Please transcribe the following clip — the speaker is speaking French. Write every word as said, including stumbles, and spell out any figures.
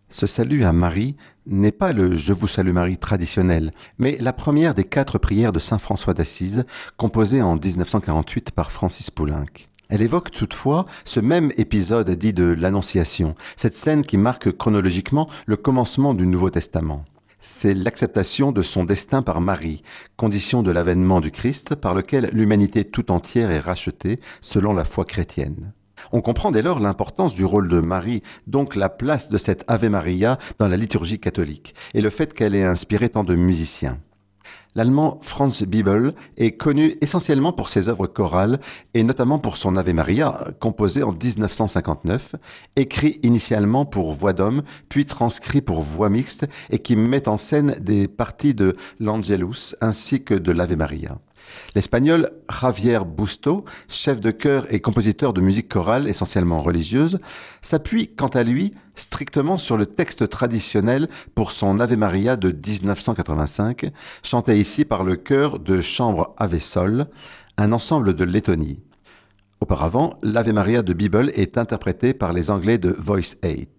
Ce salut à Marie n'est pas le Je vous salue Marie traditionnel, mais la première des quatre prières de saint François d'Assise, composée en dix-neuf cent quarante-huit par Francis Poulenc. Elle évoque toutefois ce même épisode dit de l'Annonciation, cette scène qui marque chronologiquement le commencement du Nouveau Testament. C'est l'acceptation de son destin par Marie, condition de l'avènement du Christ par lequel l'humanité tout entière est rachetée selon la foi chrétienne. On comprend dès lors l'importance du rôle de Marie, donc la place de cette Ave Maria dans la liturgie catholique, et le fait qu'elle ait inspiré tant de musiciens. L'allemand Franz Bibel est connu essentiellement pour ses œuvres chorales et notamment pour son Ave Maria, composé en dix-neuf cent cinquante-neuf, écrit initialement pour voix d'homme, puis transcrit pour voix mixte et qui met en scène des parties de l'Angelus ainsi que de l'Ave Maria. L'espagnol Javier Busto, chef de chœur et compositeur de musique chorale essentiellement religieuse, s'appuie quant à lui strictement sur le texte traditionnel pour son Ave Maria de dix-neuf cent quatre-vingt-cinq, chanté ici par le chœur de chambre Ave Sol, un ensemble de Lettonie. Auparavant, l'Ave Maria de Bibel est interprété par les Anglais de Voice eight.